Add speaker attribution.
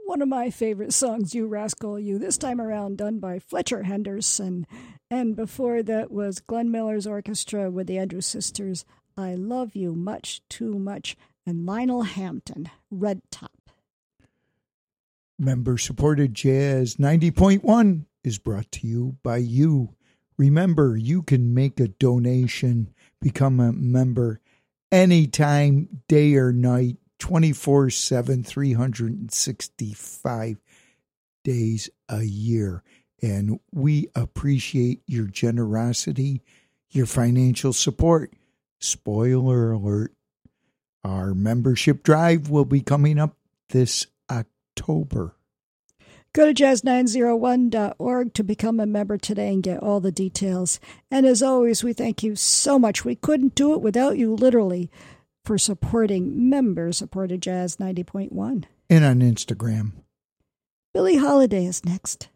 Speaker 1: One of my favorite songs, You Rascal You, this time around done by Fletcher Henderson. And before that was Glenn Miller's orchestra with the Andrews Sisters, I Love You Much Too Much, and Lionel Hampton, Red Top.
Speaker 2: Member-supported Jazz 90.1 is brought to you by you. Remember, you can make a donation, become a member anytime, day or night, 24/7, 365 days a year. And we appreciate your generosity, your financial support. Spoiler alert, our membership drive will be coming up this October.
Speaker 1: Go to jazz901.org to become a member today and get all the details. And as always, we thank you so much. We couldn't do it without you, literally, for supporting member-supported Jazz 90.1.
Speaker 2: And on Instagram.
Speaker 1: Billie Holiday is next.